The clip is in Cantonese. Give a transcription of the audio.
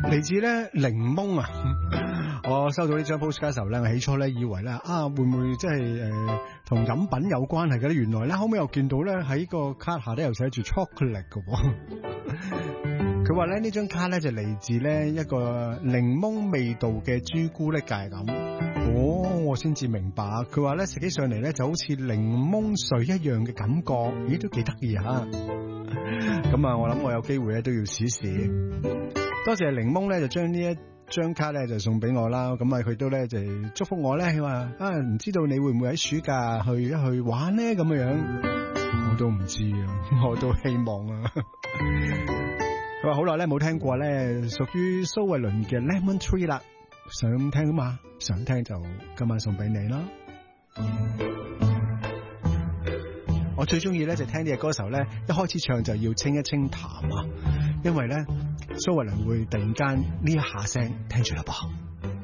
嚟自咧檸檬啊！我收到呢張 postcard 嘅時候咧，我起初咧以為咧會唔會即係同飲品有關係嘅咧？原來咧後尾又見到咧喺個卡下咧又寫住 chocolate 嘅喎。佢話咧呢張卡咧就嚟自咧一個檸檬味道嘅朱古力戒咁。我先至明白。佢話咧食起上嚟咧就好似檸檬水一樣嘅感覺，咦都幾得意嚇。咁啊，我諗我有機會咧都要試試。多謝檸檬咧就將呢一張卡咧就送俾我啦。咁啊佢都咧就祝福我咧，佢話唔知道你會唔會喺暑假去一去玩咧咁樣。我都唔知啊，我都希望啊。佢話好耐咧冇聽過咧屬於蘇慧倫嘅 Lemon Tree 啦，想聽啊嘛，想聽就今晚送俾你啦。我最中意咧就聽呢隻歌手咧一開始唱就要清一清痰啊，因為咧蘇慧倫會突然間呢一下聲，聽住啦噃。